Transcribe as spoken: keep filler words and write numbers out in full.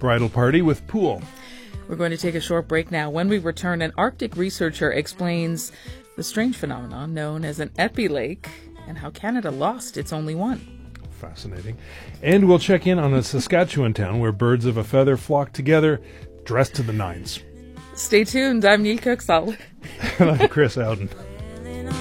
bridal party with pool. We're going to take a short break now. When we return, an Arctic researcher explains the strange phenomenon known as an epilake and how Canada lost its only one. Fascinating. And we'll check in on a Saskatchewan town where birds of a feather flock together, dressed to the nines. Stay tuned. I'm Neil Cooksall. And I'm Chris Alden.